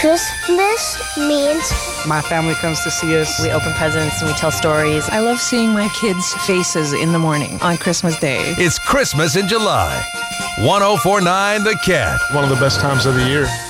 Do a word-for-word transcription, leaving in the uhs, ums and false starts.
Christmas means my family comes to see us. We open presents and we tell stories. I love seeing my kids' faces in the morning on Christmas Day. It's Christmas in July. one oh four point nine The Cat. One of the best times of the year.